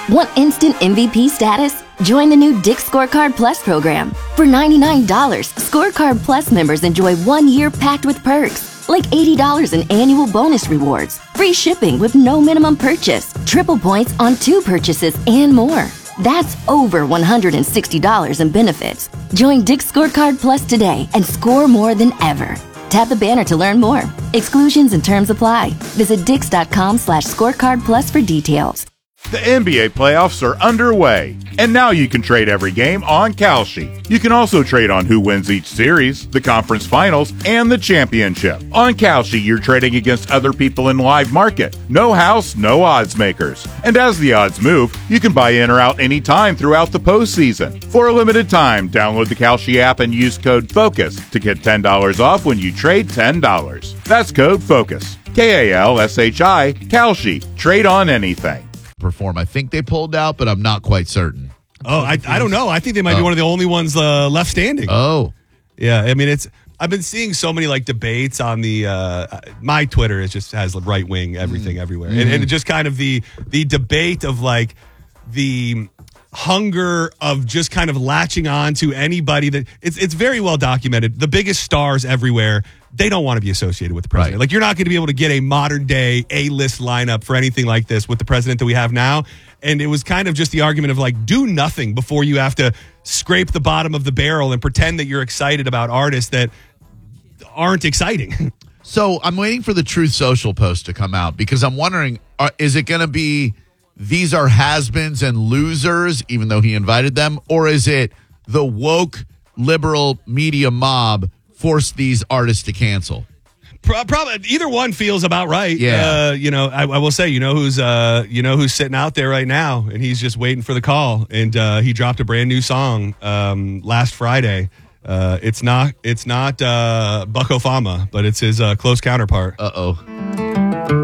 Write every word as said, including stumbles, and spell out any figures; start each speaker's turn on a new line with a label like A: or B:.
A: Want instant M V P status? Join the new Dick's Scorecard Plus program. For ninety-nine dollars, Scorecard Plus members enjoy one year packed with perks, like eighty dollars in annual bonus rewards, free shipping with no minimum purchase, triple points on two purchases, and more. That's over one hundred sixty dollars in benefits. Join Dick's Scorecard Plus today and score more than ever. Tap the banner to learn more. Exclusions and terms apply. Visit dix.com slash scorecard plus for details.
B: The N B A playoffs are underway, and now you can trade every game on Kalshi. You can also trade on who wins each series, the conference finals, and the championship. On Kalshi, you're trading against other people in live market. No house, no odds makers. And as the odds move, you can buy in or out anytime throughout the postseason. For a limited time, download the Kalshi app and use code FOCUS to get ten dollars off when you trade ten dollars. That's code FOCUS. K A L S H I, Kalshi. Trade on anything.
C: Perform. I think they pulled out, but I'm not quite certain.
D: Oh, I, I don't know. I think they might
C: oh.
D: be one of the only ones uh, left standing.
C: Oh.
D: Yeah, I mean, it's. I've been seeing so many like debates on the uh, my Twitter. It just has right wing everything mm. everywhere, mm. and, and just kind of the the debate of like the hunger of just kind of latching on to anybody that it's it's very well documented. The biggest stars everywhere, they don't want to be associated with the president.
C: Right.
D: Like, you're not going to be able to get a modern day A-list lineup for anything like this with the president that we have now. And it was kind of just the argument of like, do nothing before you have to scrape the bottom of the barrel and pretend that you're excited about artists that aren't exciting.
C: So I'm waiting for the Truth Social post to come out because I'm wondering, are, is it going to be these are has-beens and losers, even though he invited them, or is it the woke liberal media mob forced these artists to cancel?
D: Probably either one feels about right.
C: Yeah,
D: uh, you know, I, I will say, you know who's, uh, you know who's sitting out there right now, and he's just waiting for the call. And uh, he dropped a brand new song um, last Friday. Uh, it's not, it's not uh, Buck Ofama, but it's his uh, close counterpart.
C: Uh oh.